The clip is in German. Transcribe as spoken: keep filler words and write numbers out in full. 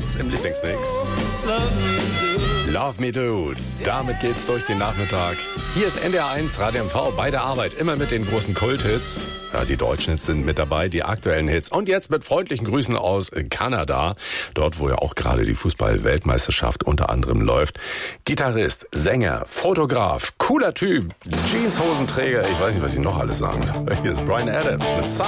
Hits im Lieblingsmix. Love Me Do. Damit geht's durch den Nachmittag. Hier ist N D R eins Radio M V bei der Arbeit. Immer mit den großen Kulthits. Ja, die deutschen Hits sind mit dabei, die aktuellen Hits. Und jetzt mit freundlichen Grüßen aus Kanada. Dort, wo ja auch gerade die Fußball-Weltmeisterschaft unter anderem läuft. Gitarrist, Sänger, Fotograf, cooler Typ, Jeanshosenträger. Ich weiß nicht, was ich noch alles sagen soll. Hier ist Bryan Adams mit